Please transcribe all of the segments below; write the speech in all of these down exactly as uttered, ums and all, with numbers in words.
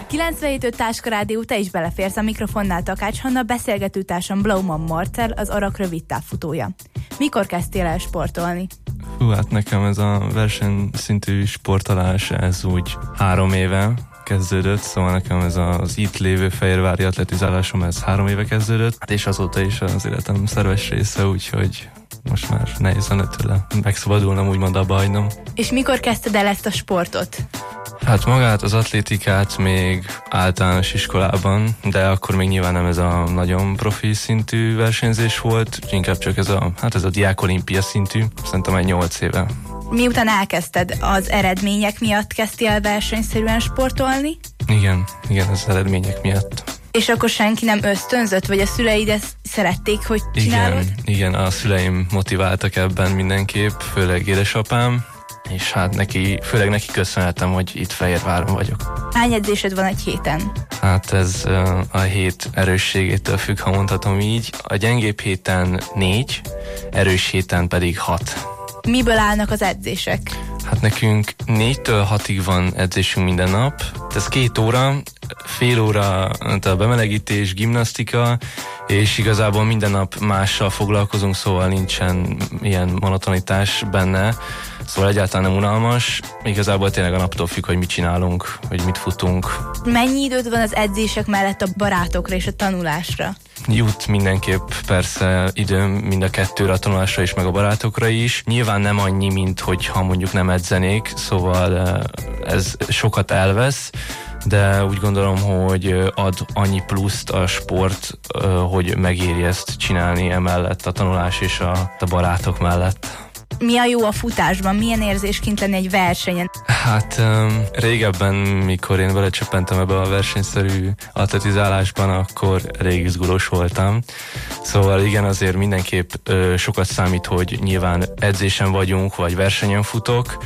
kilencvenhét öt Táska Rádió, te is beleférsz a mikrofonnál. Takács Hanna, beszélgetőtársam Blauman Marcell, az Arak rövid távfutója. Mikor kezdtél el sportolni? Hú, hát nekem ez a versenyszintű sportolás, ez úgy három éve kezdődött, szóval nekem ez az itt lévő fehérvári atletizálásom, ez három éve kezdődött, és azóta is az életem szerves része, úgyhogy most már nehéz lenne tőle megszabadulnom, úgymond abba hagynom. És mikor kezdted el ezt a sportot? Hát magát, az atlétikát még általános iskolában, de akkor még nyilván nem ez a nagyon profi szintű versenyzés volt, inkább csak ez a, hát ez a diák olimpia szintű, szerintem egy nyolc éve. Miután elkezdted, az eredmények miatt kezdtél el versenyszerűen sportolni? Igen, igen, az eredmények miatt. És akkor senki nem ösztönzött, vagy a szüleid ezt szerették, hogy csinálod? Igen, igen, a szüleim motiváltak ebben mindenképp, főleg édesapám, és hát neki, főleg neki köszönhetem, hogy itt Fehérváron vagyok. Hány edzésed van egy héten? Hát ez a hét erősségétől függ, ha mondhatom így. A gyengébb héten négy, erős héten pedig hat. Miből állnak az edzések? Hát nekünk négytől hatig van edzésünk minden nap. Ez két óra, fél óra a bemelegítés, gimnasztika, és igazából minden nap mással foglalkozunk, szóval nincsen ilyen monotonitás benne, szóval egyáltalán nem unalmas. Igazából tényleg a naptól függ, hogy mit csinálunk, hogy mit futunk. Mennyi időd van az edzések mellett a barátokra és a tanulásra? Jut mindenképp persze időm mind a kettőre, a tanulásra is, meg a barátokra is. Nyilván nem annyi, mint hogyha mondjuk nem edzenék, szóval ez sokat elvesz, de úgy gondolom, hogy ad annyi pluszt a sport, hogy megéri ezt csinálni emellett, a tanulás és a, a barátok mellett. Mi a jó a futásban? Milyen érzés kint lenni egy versenyen? Hát um, régebben, mikor én belecsöppentem ebbe a versenyszerű atletizálásban, akkor rég izgulós voltam. Szóval igen, azért mindenképp ö, sokat számít, hogy nyilván edzésen vagyunk, vagy versenyen futok,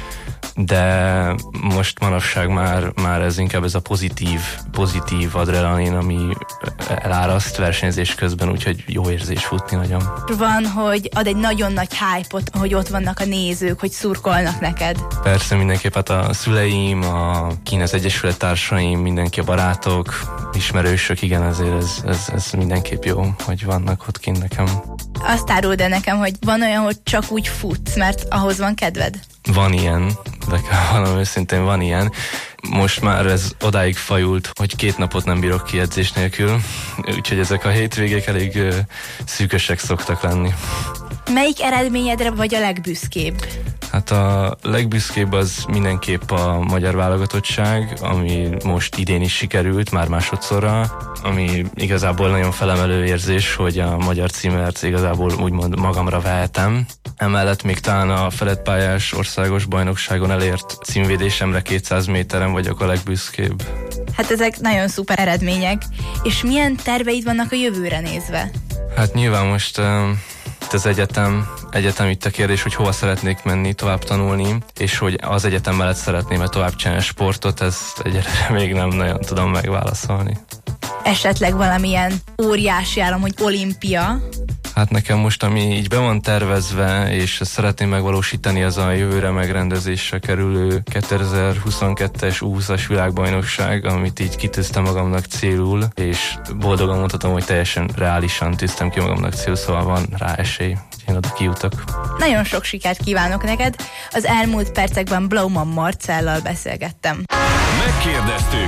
de most manapság már, már ez inkább ez a pozitív, pozitív adrenalin, ami eláraszt versenyzés közben, úgyhogy jó érzés futni nagyon. Van, hogy ad egy nagyon nagy hype-ot, hogy ott vannak a nézők, hogy szurkolnak neked. Persze, mindenképp hát a szüleim, a kint az egyesület társaim, mindenki, a barátok, ismerősök, igen, azért ez, ez, ez mindenképp jó, hogy vannak ott kint nekem. Azt áruld el nekem, hogy van olyan, hogy csak úgy futsz, mert ahhoz van kedved? Van ilyen, de valami őszintén van ilyen. Most már ez odáig fajult, hogy két napot nem bírok ki edzés nélkül, úgyhogy ezek a hétvégék elég uh, szűkösek szoktak lenni. Melyik eredményedre vagy a legbüszkébb? Hát a legbüszkébb az mindenképp a magyar válogatottság, ami most idén is sikerült, már másodszorra, ami igazából nagyon felemelő érzés, hogy a magyar címert igazából úgymond magamra vehetem. Emellett még talán a feledpályás országos bajnokságon elért címvédésemre kétszáz méteren vagyok a legbüszkébb. Hát ezek nagyon szuper eredmények. És milyen terveid vannak a jövőre nézve? Hát nyilván most um, az egyetem, egyetem itt a kérdés, hogy hova szeretnék menni, tovább tanulni, és hogy az egyetem mellett szeretném-e tovább csinálni sportot, ezt egyre még nem nagyon tudom megválaszolni. Esetleg valamilyen óriási álom, hogy olimpia? Hát nekem most, ami így be van tervezve, és ezt szeretném megvalósítani, az a jövőre megrendezésre kerülő kétezer-huszonkettes U húszas világbajnokság, amit így kitűztem magamnak célul, és boldogan mondhatom, hogy teljesen reálisan tűztem ki magamnak célul, szóval van rá esély, hogy én oda kijutok. Nagyon sok sikert kívánok neked! Az elmúlt percekben Blauman Marcellal beszélgettem. Megkérdeztük,